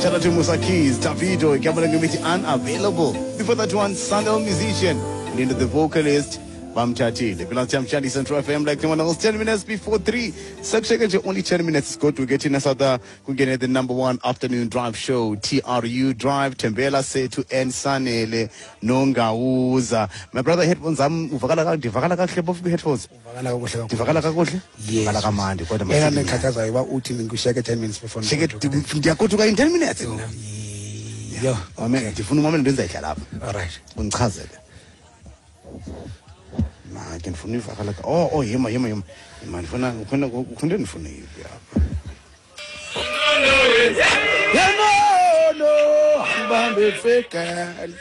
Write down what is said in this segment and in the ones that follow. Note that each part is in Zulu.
Shout out to Musa Keys, Davido, Gabala Ngumiti, Unavailable. Before that one, Sandal Musician. And into the vocalist, Bam Chachile. Bilantiam Chadi Central FM, like someone else, 10 minutes before 3. Subsecond, only 10 minutes go to get in us other. We get the number one afternoon drive show, TRU Drive, Tembela say to Sanele, Nonga Uza. My brother headphones, I'm Uvagala headphones. Tivakala kakuhle? Yes. Vala kamandi kodwa Yena nekhathaza iba uthi ngikusheke 10 minutes before. Sheke ndiyakuthi in 10 minutes. Yo, Amene ndifuna umamela into enza idlala lapha. all right. Ungichazele. Ma ke ndifuna ivakala. Oh yema. Man ndifuna ndifuna ipi apha. No, ambambe fekali.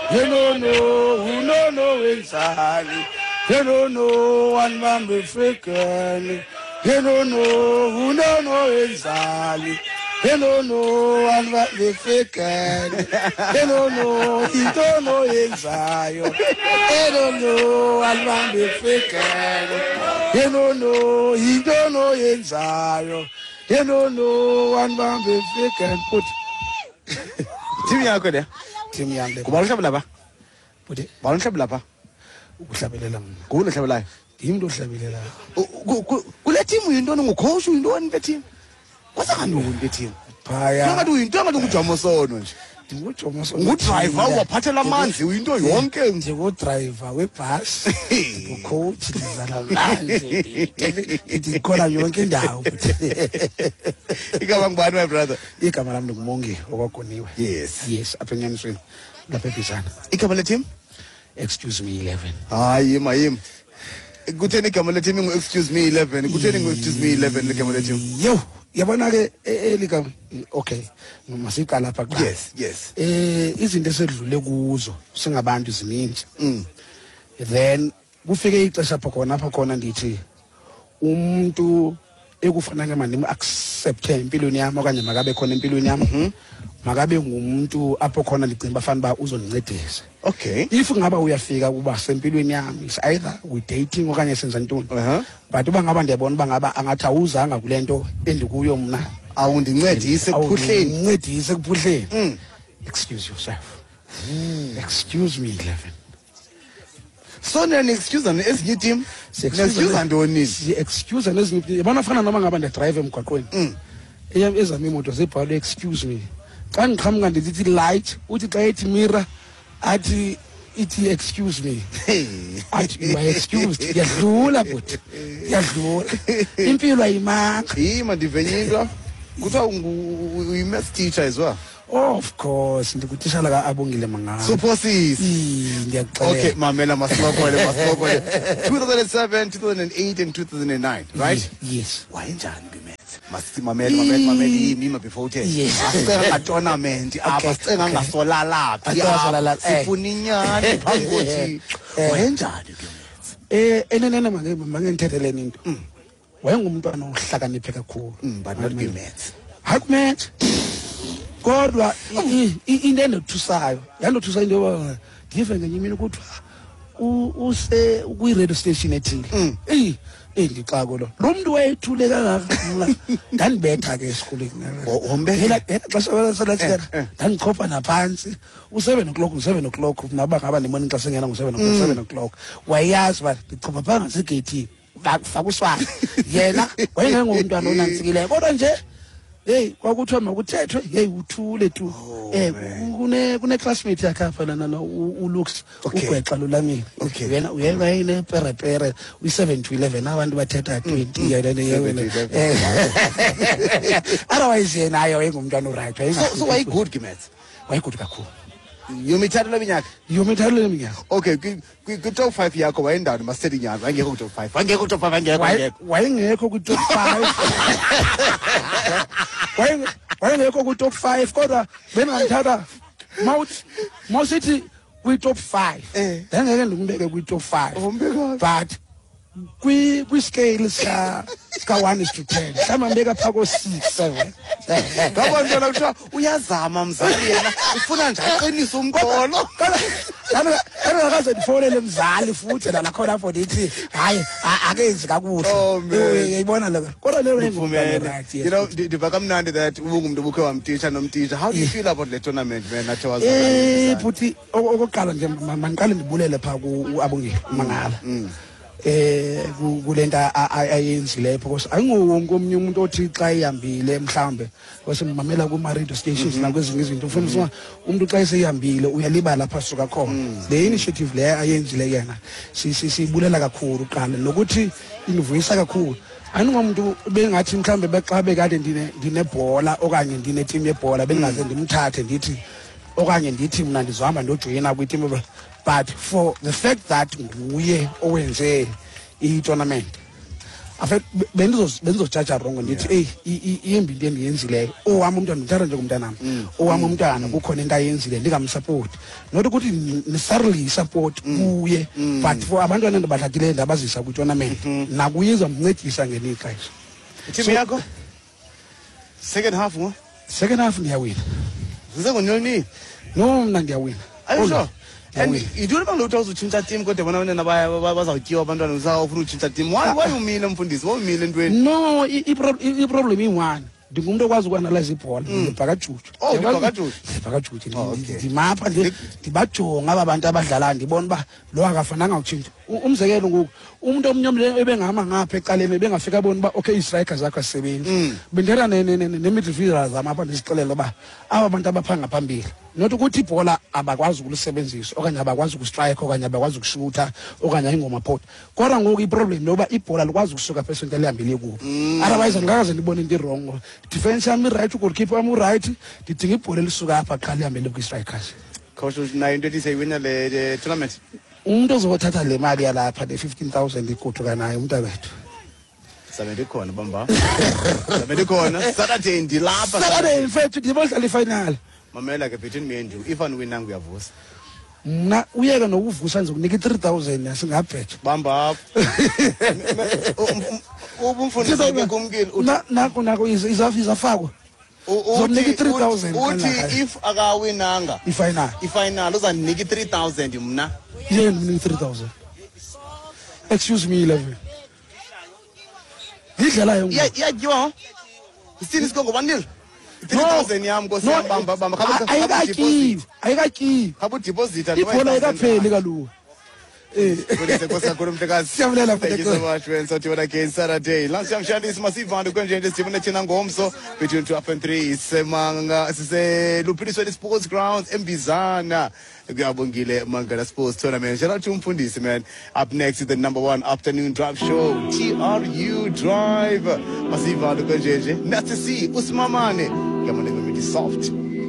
No, wenzali. Ambambe fekali. Wenzali. Ambambe fekali. Itono yenzayo. Ambambe fekali. Itono yenzayo. Ambambe fekali. Put. Timu yakho le. Team yami. Kubalihlobo lapha. Bude Balihlobo lapha. ukuhlabelela mina. Kulo hlabelayo. Yimi ohlabelela. Kule team uyintoni ngucoach uyintoni le team? Kwasangantoni le team? Phaya. Ngathi uyinto ngathi uJamosono nje. NdinguJomoso. Ngudriver waphathela amanzi uyinto yonke nje. Ndingu-driver webhasi. Ndingu-coach ndizala manje. Ndikhona yonke indawo. Igama ngubani my brother? Igama lami nguMongi okwagoniwe. Yes. Apha enyanisweni lapha eBizana. Igama le team? Excuse me 11. Hayi yima. Kutheni igama le team excuse me 11? Kutheni excuse me 11 igama le team? Yo, yabona ke elika okay. Masiqala lapha kuqala. Yes. Izinto esedlule kuzo singabantu ziningi. Then kufike ixesha apha khona ndithi umuntu ekufanele manje accept empilweni yami okanye makabe khona empilweni yami. Makabe ngumuntu apho khona ndicinga bafana ba uzonincedisa. Okay. If ngaba uyafika kuba sempilweni yami is either we dating okanye senza ntoni. But uba ngaba ndiyabona uba ngaba angathi awuzanga kulento endikuyo mna awundincedise ekuphuhleni. Uncedise ekuphuhleni. Excuse yourself. Excuse me 11. So nani excuse an ezinye team? Excuse andoni. Excuse nezinye yabona fana noma ngaba ndidrive emgwaqweni. Ezami imoto zibhalwe excuse me. Xa ngiqhamuka ndithi light uthi xa ethi mirror athi ithi excuse me. Athi you are excused. Yadlula but yadlula. Impilo ayimanga. Yima ndivenye into. Kuthiwa uyi-maths teacher as well. Oh, of course ndikutitshala kaAbongile Mangala. Supposisi. Ndiyaxela. Okay, mamela masilokole. 2007, 2008 and 2009, right? Yes. Wayenjani kwi-maths? Mamela yimi before uthe. Asicela nga-tournament apha sicela ngasolalaphi. Sifuna inyani phambi kothi. Wayenjani kwi-maths? Enenene mangenthetheleni into. Wayengumntwana ohlakaniphe kakhulu. But not kwi-maths. Hayi ku-maths. Kodwa into endothusayo yandothusa into yoba ndive ngenye imini kuthiwa use kwi-radio station ethile. Ndixako lo muntu wayethule kangaka ndandibetha ke esikoleni. Xesha ndandichopha naphansi u7 o'clock naba ngaba nemorning xa sengena ngo7 o'clock wayazi uba ndichopha phaa ngasegeyithini faka uswana yena wayengengomntwana onantsikileyo kodwa nje kwakuthiwa makuthethwe uthule tu. Kune classmate yakhe apha lana uLux ugwexa lulamile. Yena uyena perepere uyi7 to 11 abantu bathetha 20 yena. Otherwise yena ayo engumntwana oright. So why good kwi-maths? Wayegood kakhulu. Yomithathu leminyaka. Okay, kwi-top 5 yakho wayendawoni masithethe inyanga wayengekho kwi-top 5. Wayengekho kwi-top 5. Wayengekho kwi-top 5 kodwa bengamthatha mawusithi kwi-top 5 ngeke ndimbeke kwi-top 5 but kwi-scale sika 1:10 mhlawumbe mbeka phaa ko-6 7 ngabo ntwana kuthiwa uyazama mzali yena ufuna nje aqinise umqolo akaze ndifowunele mzali futhi nakhona for ndithi hayi akenzi kakuhle uyayibona lo kodwa you know ndiva kamnandi that ubungumuntu obukhe wamtisha nomtisha. How do you feel about the tournament man athe futhi okokuqala nje maniqale ndibulele phaa ku-Abongile Mangala kulenta ayenzileyo because ayingowonke omunye umuntu othi xa ihambile mhlambe wasemamela kuma-radio stations nakwezinye izinto ufuna umuntu xa eseyihambile uyalibala lapha suka khona. Le initiative leyo ayenzile yena siyibulela kakhulu qala nokuthi indivuyisa kakhulu. Andingomuntu bengathi mhlambe xa bekade ndinebhola okanye ndinetimu yebhola bengaze ndimthathe ndithi okanye ndithi mna ndizohamba ndojoyina kwitimu, but for the fact that nguye owenze i-tournament bendizojaja rongo ndithi iyembi into endiyenzileyo owami umntwana ndimthatha njengomntanam owami umntwana kukhona into ayenzileyo ndingamsapoti not ukuthi necessarily i-support kuye but for abantwana endibathathileyo ndabazisa kwi-tournament nakuye izamncedisa ngelinye ixesha. Itimu yakho second half ndiyawina zisengonyolinini no mna ndiyawina. Ayisho and idule bangaluthi awuzutshintsha team kodwa bona abantwana bazawutyiwa abantwana uzawufuna utshintsha team. Why umile mfundisi wawumile entweni? No i-problem iyi-one ndingumuntu okwazi uku-analyze ibhola ndibhakajuju ndimapha ndibajonga aba bantu abadlalayo ndibona uba lo akafananga utshintsha. Umzekelo ngoku umuntu omnyama ebengahamba ngapha ecaleni ebengafika abona uba okay ii-striker zakho azisebenzi bendithetha ne-midfielders zam apha ndizixelela uba aba bantu abapha ngaphambili not ukuthi ibhola abakwazi ukulisebenzisa okanye abakwazi ukustrike okanye abakwazi ukushutha okanye ayingomaphota kodwa ngoku iproblem yoba ibhola likwazi ukusuka phesenti elihambile kubo. Otherwise andingakaze ndibone into irongo. Defense yami i-right, ugoalkeeper wami u-right, ndidinga ibhola elisuka apha qha lihambele kwi-strikers. Coach nayo into ethi seyiwina le tournament umuntu ozothatha le mali yalapha le 15,000 igoduka nayo umntakwethu sabe ndikhona bamba sabe ndikhona Saturday ndilapha Saturday in fact ndibodlala ifinal mamela ke between me and you if andiwina nguyavusa mna uyeke nokuvusa ngizokunika i-3,000 asingabheja bamba apha ubumfundisi ke kumkile nako izafakwa uzonika i-3,000 uthi if akawinanga ifinal uzandinika i-3,000 mna yena ndinika i-3,000 excuse me 11 ngidlalayo iyatyiwa isithini sikho ngobanile 3,000 yami nkosi yami bamba ayikatyiwi khaba udeposit ibhola ayikapheli kaloku Thank you so much, man. So, again, Saturday. Last time, Shadis Massive on the Grange, this Timon Chinangomso, between 12 and 3. Semanga, Lupis Sports Grounds, Mbizana, Gabungile, Mangala Sports Tournament. Shout out to Mfundisi, man. Up next is the #1 afternoon drive show, TRU Drive. Massive on the Grange. Nice to see Usmamane. Come on, let me be soft.